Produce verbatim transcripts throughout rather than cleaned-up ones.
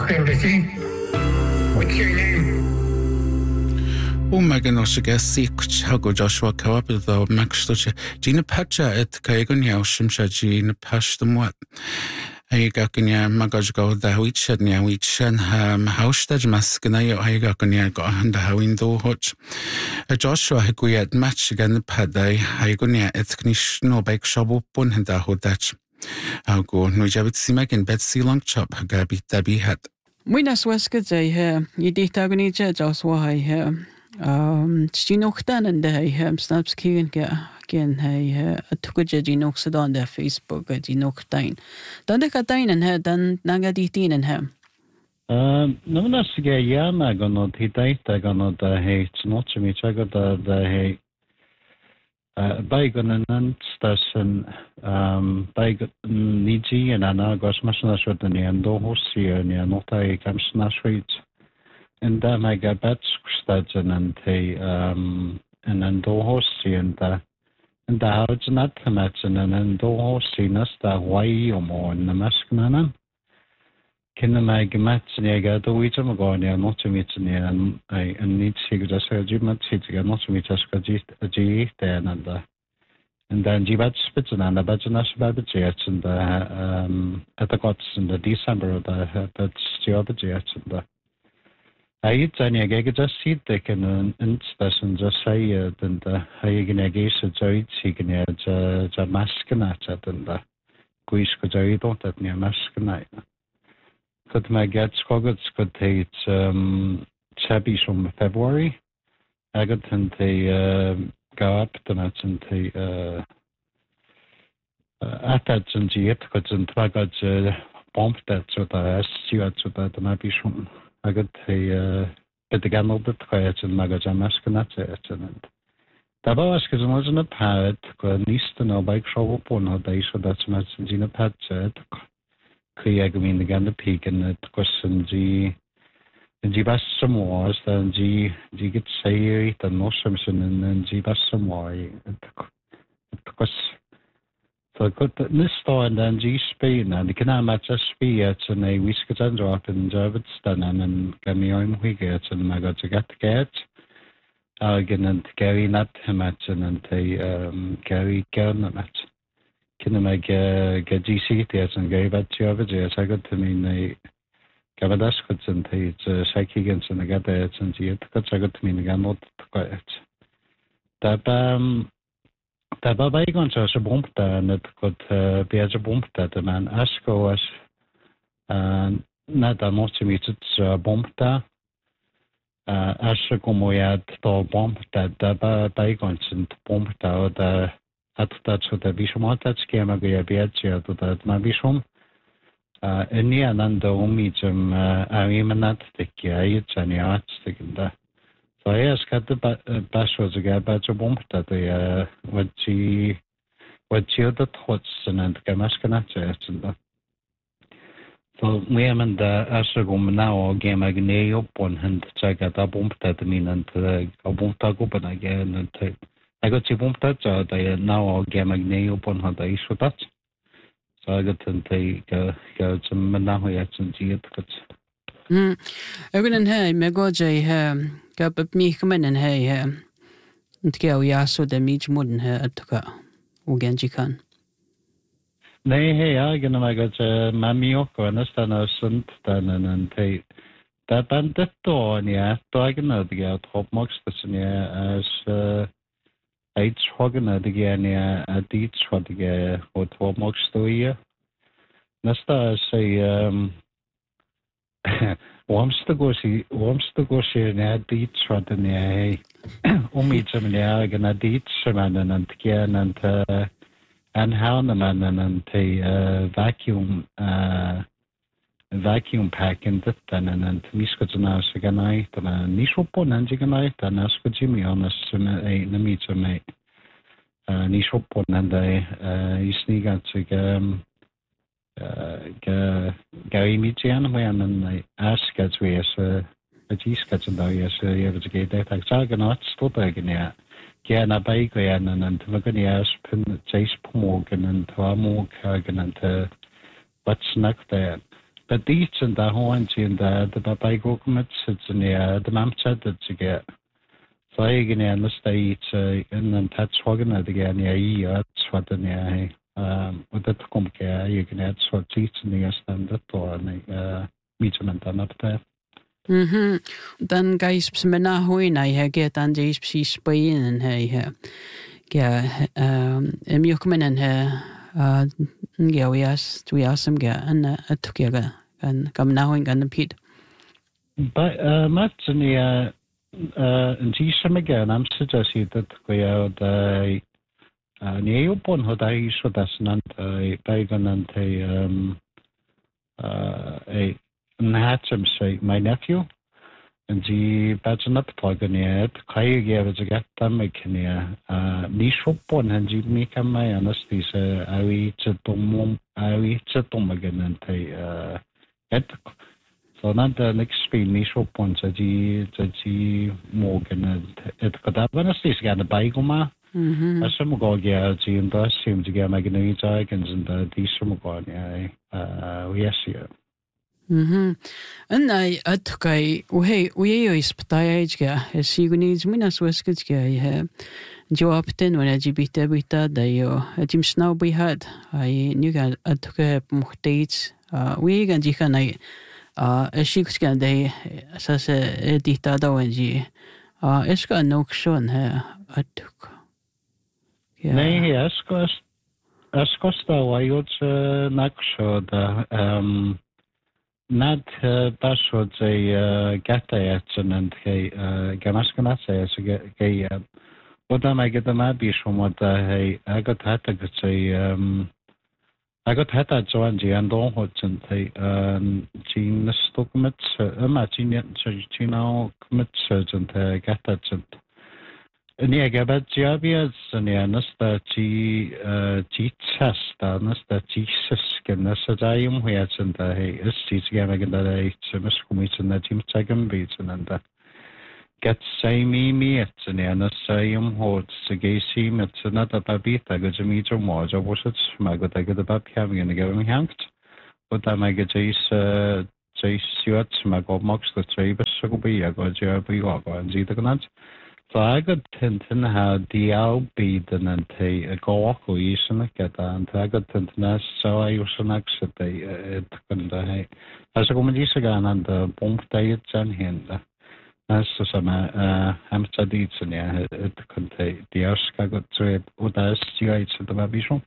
everything. What's your name? Umagan osga sikch hago Joshua Kawapdo Maxtocha Gina Pacha at Kagan Yaushimsha Gina Pashtamwat. Ayagakanya Magajgo the Hawichan Wichan Ham Haustaj Maskanayo Ayagakanya and the Hawindo Hutch. A Joshua Higuat match again the Paday Hagonia Ethnish no bake shabu pun and the Hodach. I'll go no jabit simak and Betsy Long Chop Gabi Dabi hat. Winas Weska here, you did agony Joshua here. Um, Stinochtan and they have snaps keen again. Hey, a tukaja Ginoxed on their Facebook at Ginochtain. Don't they catain and head and Nagaditin and him? Um, no, that's a gay yama gonna hit. I gonna the hate not to me. I got the hate. Uh, Baigon and Stasson, um, Baigon Niji and Anna Gosmasna Shotani and Dohosi and Yanota Kamsna Street. And then I got bad station and they um and then do hosti and the and the house not to match and then do hosti nasta why or more in the maskman. Can the mag match near get the wheat of Magonia not to meet near and I need to see just a Jim city not to meet us a G then and the and then G bad spits and the Bajanas Babajets and the um at the gots in the December of the that's the other jets and the I tanya gege just see they can inspection just say then the high gauge joy chicken ja ja maskana chat and the guish ko joy don't that near maskana. Could my get scoggets could take um chabby from February. I got and they go up the nuts and they uh at that and the it could and I got bomb that so that you had so that might be some I got a bit again of the quiet and Magaja Mascanat and the Bawas is an a pad, got east and no bike show upon her day, so that's much in a pad said. Kriagamin again the peak and it question G and G bass some more, then G G get say and no Simpson and then G bass some more. It was so good that this store and then G Spain and the can match a spear and a whiskers and drop and Jarvis Stunnan and Gamion Wiggets and my god to get the get. Again and Gary Nut match and a um Gary Gern match. Can I make a G C theatre and Gary Bad Jarvis? I got to mean a Gavadaskets and it's Psychigans and the Gaddets and the I got to mean again not quiet. That um Der var bare ikke så så bombt der net godt bliver så bombt der man asko as net der måste vi så bombt der asko como ja to bombt der der var bare ikke så bombt der der at der så der vi som at skema går bliver så der man vi som en ja nan der umi som er vi man at det er jo sådan ja det der. So I asked the bash was a guy about a bomb that they what she what she had the thoughts and Gamaskanach and so we am in the Asagum now game again up one hand check at a bomb that mean and a bomb tag open again and I got you bomb that they now game again up one hand I issue that so I got to take go some Manahoyats and see it. Hmm. I wouldn't have me go Jay here. Got up me coming in here. And go ya so the meat modern here at Tuka. Uganji can. Nay, hey, I gonna make a mammy or understand a son and take that bandit door, yeah, dragon of the girl, top mocks the as uh, eight hogging at the guy, a deeds for the guy, or top mocks to year. Nesta say, um, Wants to go see, wants to go see an adit shot in the hay. Umid some in the egg and a deet shaman and again and uh, and Hauneman and a vacuum uh, vacuum pack in the ten and Miskot and us again night and a niche upon and again night and ask for Jimmy on us in a meet to make niche upon and I sneak out to um Gary Michian when and I ask as we as a G sketch and I as a year to get that I saw not stop again. Yeah, Kiana Baker and Magania Spin Chase Pomogan and Tuamo Kagan and what's next there. but each and the horn in the the babai go commit sits in the the mam chat that to get. So I again and the stage in and touch hogan again yeah yeah what the yeah um with the come care you can add so teach in the stand that or uh measurement and up there. Mhm. Dan guys semena hoina ja get an je is spain he he. Ja um em yukmenen he uh ja we as we asem ga an atukega an kam now in gan pit. But uh much in the uh in Jisham again I'm suggesting that we are the Neo Pon Hodai so that's not a pagan and a um uh a Natcham say my nephew and the Bajanat Pogania, Kaya was a get them making uh Nisho Pon and you make a my anesthesia I reach a tomum I reach a tom again and a uh et so not the next speed Nisho Pon so the the Morgan and it could have anesthesia got a baigoma. Mhm. As some go yeah, the industry seems to get making dragons and the decent go yeah. Uh, yes, yeah. Mhm. En ai atkai uhe uye is pataij ga siguniz minas weskit ga he. Jo apten when L G B T bita da yo atim snow bi had ai nu ga atkai muhtaits we gan ji kan ai a shiks gan dei sas edita da wenji a eska nokshon he atuk. Nee, yes, kost. As kosta wajot naksho da um nad basho ze gata yatsen and ke gamaskanat ze ke oda ma geta ma bi shomo da he agot hata ge um agot hata joan ji andon hotsen te um chin stokmet ma chin chino kmet surgeon te gata chen. Nee, gabet jabias nee nasta chi chi chasta nasta chi sisken nasta jayum hoyatsen da he is chi gamagen da he chemis kumitsen da tim tsagam beetsen and da get say me me etsen nee nasta yum hot segesi metsen da babita gajmi jo mo jo boset magot da da bab having in gaving hangt but da ma get is jay siot magot mox da tribes so be ya go jabi go and ji da kanat. So I got tintin how the L B than and a go ako isan get and I got tintin so I was an exit it and hey as a community again and the bomb diet and hand as some uh hamster deeds and yeah it contain the Oscar got to it or that's the the babishon.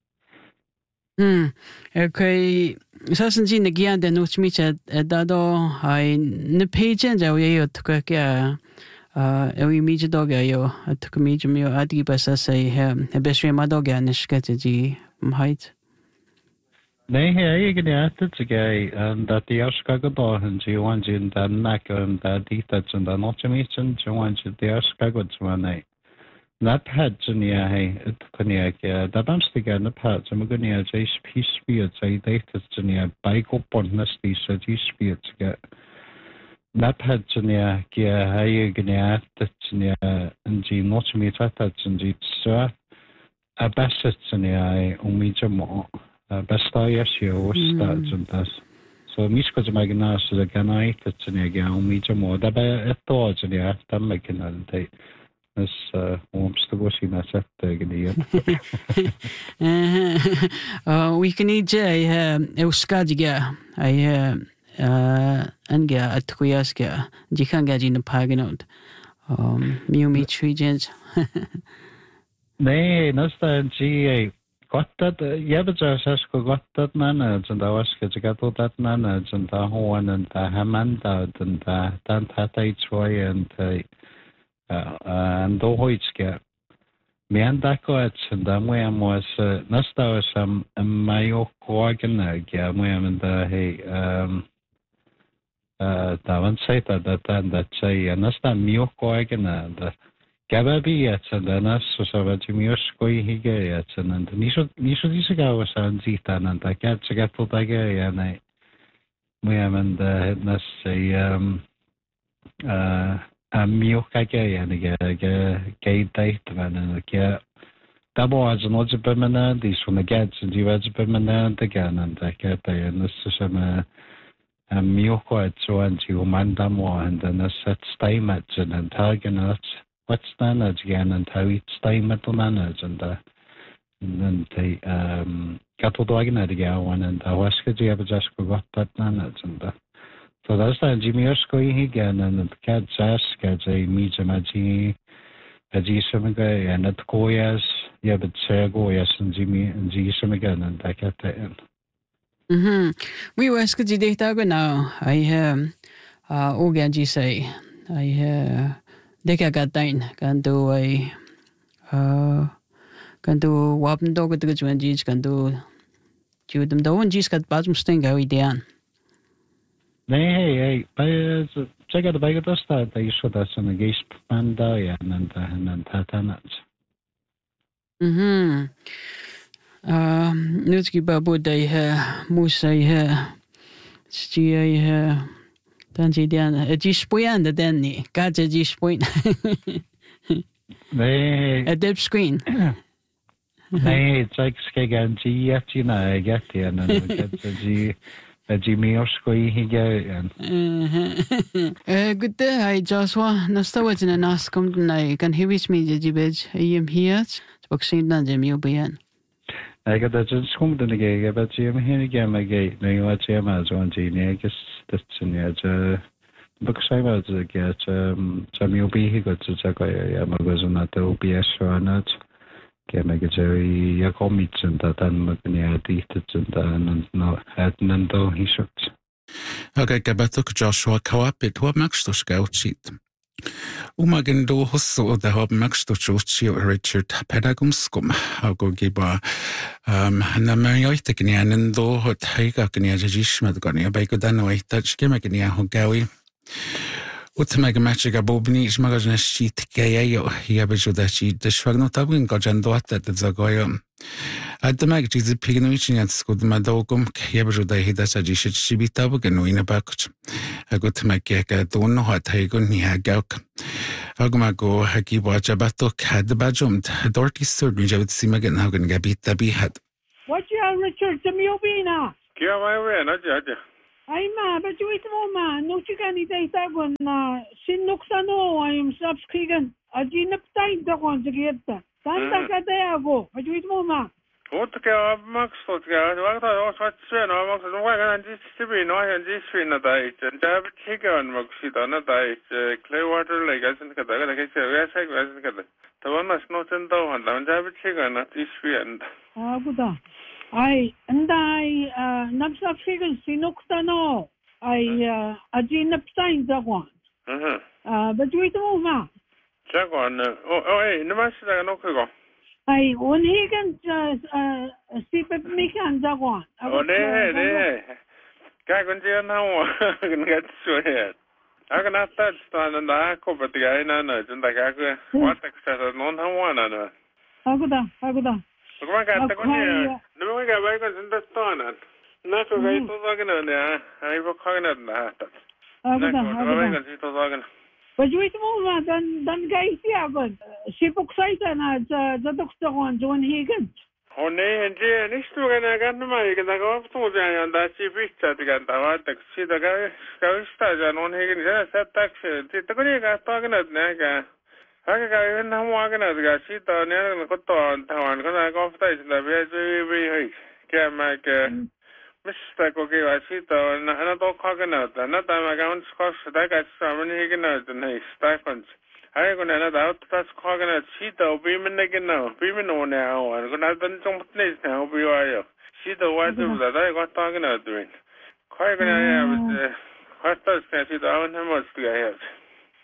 Hmm. Okay. Sasen ji negian den uchmicha dado ai ne page and ja we to ka Uh, eu imíide doga yo at comíide mio adi basa say he besri madoga nishkete ji mhaid. Nee, he igen ja te gay and that the Oscar go and ji wan ji and nak and that dita and the not meeting ji wan ji the Oscar go one Nat had ja he it kan ja da bamstiga na pat so mgun ja ji peace spirit say data ja by go bonus die so ji spirit get Napad ja ge haye gnia tatnya nji nochmi tatatnji tsa abasatnya umija mo basta yasio statsuntas so misko magna so the ganai tatnya ge umija mo da ba eto ja tammekinal dei as omstogosina sette gnia uh we can eat ja euskadiga I uh anga atkuyaska jikanga jin paginot um miu mi trigens Nee, nasta ji gottat yabaja sasko gottat nana janda waska jagatot nana janda hoan and hamanda janda tan tatai choi and uh and dohoitska Mianda ko at janda moyam was nasta was um mayo koagna ga moyam da hey um Davan saita datan that say nasta mio koagna da Gababi at and nas so savati mio skoi hige at and niso niso disiga was an zitan and I can't get to tage and I we am and nas say um uh a mio kage and ge ge date and ge Dabo as an odds permanent, these from the gets and you as permanent again and I get and this is some Mioko at so and you mandamo and then a set staimet and then target what's standards again and how it's staimet to manage and then they um got to dog in it again and I was good you ever just got that manage and so that's the Jimmy Osko again and the cat ask as a media magi as you some and at Goyas yeah but say Goyas and Jimmy and Jisum again and I get that in. Mhm. We was good today tago now. I um uh oganji say I uh deka gatain kan do I uh kan do wapn dog the juan jis kan do judum do on jis kat bazum sting go idean. Nee hey hey by check out the bag of start I should that's on the geest panda yeah and and and tatanats. Mhm. Um, nu ski babu dai ha musa ha sti ha dan ji dan a ji spoyan de den ni ga je ji spoin Nee a deep screen nee check skega ji at you know get the and get the ji the Jimmy Osko higa and eh good day I Joshua nasta was in a nas kom na kan hiwis me ji bej im here boxing dan je mi obian I got that just come to the gay, but Jim here again, my gate. No, you watch him as one genie. I guess that's in the book. I was to get um, some U B. He got to check out Amazon at the O B S or not. Get my Jerry Yakomits and that and Magnia dieted and no had none though he shot. Okay, Gabatuk Joshua Kawapit, what makes to scout sheet? Umagen do hosso the hob max to chochi Richard Pedagumskum. I'll go give a um and the Marioitekinian and do hot Higakania Jishmat Gonia Bakodano, touch Gimakania Hogawi. What make a magic a bobni is magazine sheet gayo, Yabajo that she the Shwagnotabin Gojandot at the Zagoyum. At the mag is the pignoichin at Skudmadogum, Yabajo that he does a jish shibitabugan in a bucket. I got to make a don't know what I go near Gauk. Agmago, Haki Wajabatok had the bajum, Dorky stood me with Simagan Hagan Gabita be had. What you are, Richard, to me, Obina? Kia mai we na jaja. Ai ma, but you wait mo ma, no chicken it ain't that one, Sinuxano, I am subscribing. I didn't time the one to get that. Santa Cadago, but you wait mo ma. What ka max tot ga, wat was wat swen, max no wa gan dis tibi no han dis fin na dai, and jab chicken max sit on a dai, clear water like as in ka da ga ke ya sa ga as ka da. The one was not in the one, and jab chicken at this fin. Ah, good. I and I uh not subscribing Sinuxano. I uh I didn't time the one. Uh-huh. Uh, but you wait mo ma. Check on oh oh hey, no mas da no ko. Ai on higan uh sipet mikan da one. Oh ne ne. Ka kun je na wa kun ga so he. Aga na ta sta na ko but ga na na jin da ga ko wa ta sa no na wa na na. Aguda aguda. Ko ma ga ta ko ni. No ma ga ba ko jin da sta na. Na ko ga to ga na ne. Ai ba ka na na ta. Aguda aguda. aguda. But you wait more than than guys here, but she books I and the doctor on John Higgins. Oh, nay, and dear, next to an again, my can go up to the and that she reached at the Ganta, see the guy, Scoustas and on Higgins, that taxi, the Korea talking at Naga. I got even walking at the Gashita, and Koto and Town, because I go off the very, very high. Can't make a Mister Kogi, I see the another coconut, another time I got scotch that got some Higgins and his stipends. I go another out that's coconut sheet of women again now, women on now, and gonna done some place now, be wire. See the words that I got talking about doing. Quite gonna have what does can see the own how much do I have?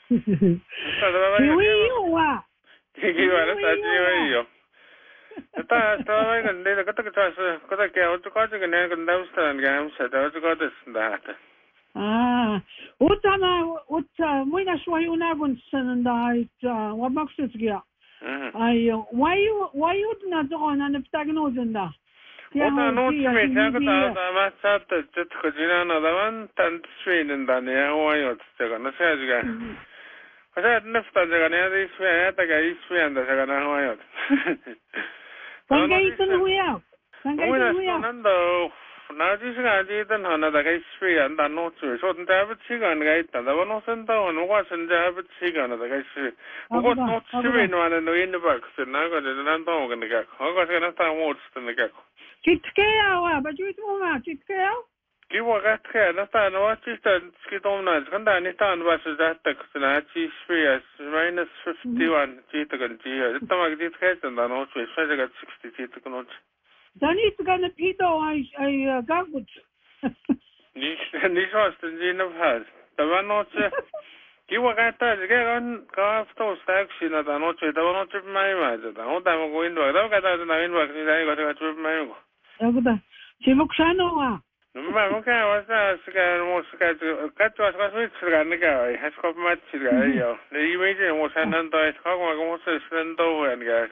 You are. You are you. That's all I can do. I got to try to go to Kojic and I can downstand games. I got this and that. Ah, what am what when I saw you now and I what makes it here? I why you why you not on an octagonal in that? What I know to me, I must have to just because you know the one and swing and then yeah, why you're going to say again. I said, next time they're going to this way, I think I swear and they're going to why Thank you, we are. Thank you, we are. now this guy didn't have a free and done no to so the have a chicken right and the one sent down and was and have a chicken of the guy. What not chewing one and in the box and I got it and dog in the gag. I got another words in the gag. Chitkea, but you don't want Chitkea? Give what I care, not I know what you said, skid on nights, and I understand what is that text and I cheese free as minus fifty-one Chitagan G. It's not like this case and I know it's I got sixty Chitagan. Dan is gonna Pito, I I got good. This was the gene of has. The one not give what I thought again, go after action at a noche, the one not my mind. I don't have a window. I don't get out of the inbox, I got to get my own. Chimuxano. Ma okay, was that again was got got was was with the guy has got much guy yo. The image was an anti how was a slendo and guy.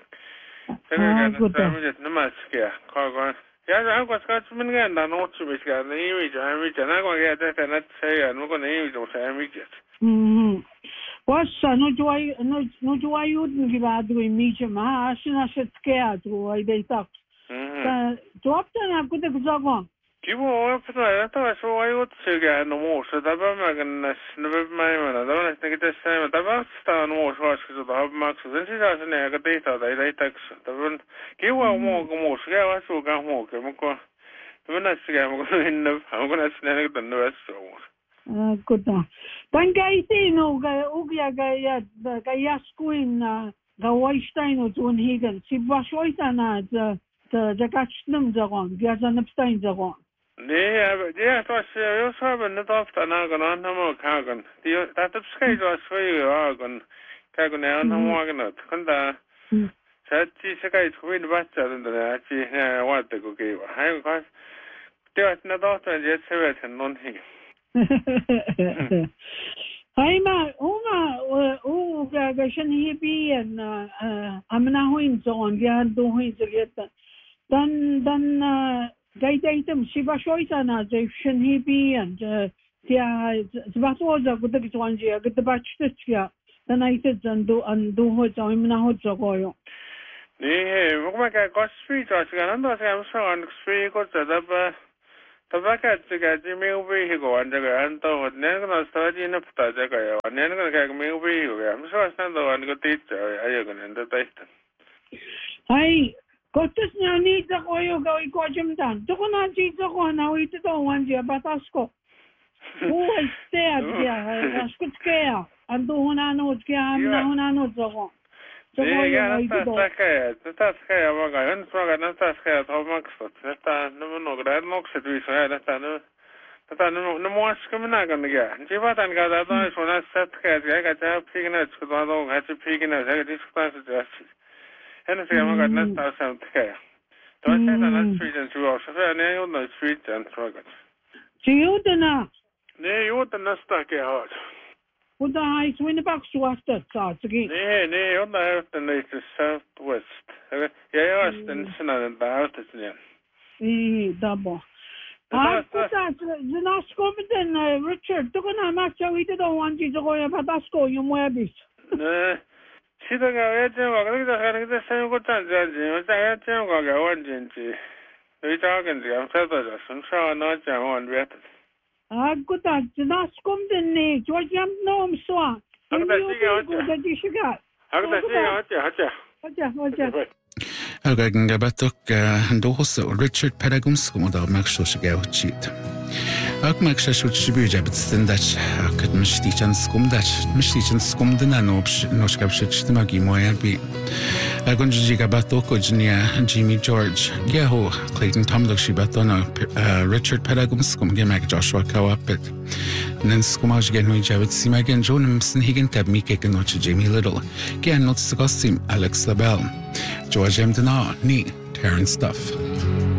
The mask yeah. Cargo. Yeah, I was got some again and not to be got the image I reach and I go get that and not say I'm not gonna use those I reach it. Mhm. Was no do I no no do I wouldn't give out doing media ma as soon as it's scared to I they talk. Mhm. Drop then I've got the job on. Give up, I thought so. I would say, no more. So the Bamagan never mind. I don't think it's the same. The Bastan was because of the hub max. Then she has a negative data. They text. The one give up more. More. Yeah, I saw go more. I'm going to say I'm going to end up. I'm going to snag the rest. Uh, good. Then guy say no. Ugia guy. The guy asking. The Weinstein or John Higgins. She was right on the the catch them the one. There's an Epstein the one. Yeah, yeah, it was you saw when it off the Nagan on the more Kagan. That the sky was for you, Argon, Kagan on the Wagonut. Kunda said she's a guy to win better than the Achi, what the good gave. I was there was not often yet seven and non he. I'm a Uma, oh, Gashan Hippie and I'm now in on the doing to get that. Then, then, They datum she was short on a Egyptian hippie and yeah, what was a good one year, get the batch this year. Then I said and do and do what I'm now to go. Yeah, what I got street or I'm not I'm so on the street got the the back at the Jimmy vehicle and the grand or never study in a potato and then going to get me vehicle. I'm sure I stand on the teacher. I am going to date. Hi. Kotus na ni ta ko yo gawi ko jimdan. To ko na ji to ko na wi to one je batasko. Who is there dia? Askut kaya. Ando hona no kaya am na hona no to ko. To ko yo gawi to. Ta kaya, ta kaya wa ga un so ga na ta kaya to max. Ta no no gra no se tu so ya ta no. Ta no no mo ask me na ga ga. Ji ba tan ga da to so na set kaya ga ta pigna ko do ga ti pigna ga dis class just. And if I'm going to start some care. Don't say that street and through our and I own the street and struggles. Do you know? Nay, you want the stuck out. Would the eyes win the box to us that starts again? Nay, nay, on the earth and it's the southwest. Yeah, I was in Sinan and the earth is near. Eh, double. I put that the last comment then, Richard. Took on a match. We didn't want you to go about that school. You may be. See the guy, the same good time, I had to go one gingy. We talking to him, Saturday, some show not jam on red. Ah, good, that's not come the name. George, I'm no, I'm so. How did I see you? How did I see you? Okay, gabatok ndohoso Richard Pedagumskum da makshosh gauchit. Ak makshosh chibuja bitstendach akad mishtichan skumdach mishtichan skumdana nobsh noshkabshit shtimagi moyabi. Agunji gabatok ojnia Jimmy George Geho Clayton Tomdok shibatono Richard Pedagumskum gemak Joshua Kawapit. Nen skumaj gen hui jabit simagen Jonim Snhigen kabmike genoch Jamie Little. Gen not sagasim Alex Labelle. George M. Dana, Neat, Terrence Stuff.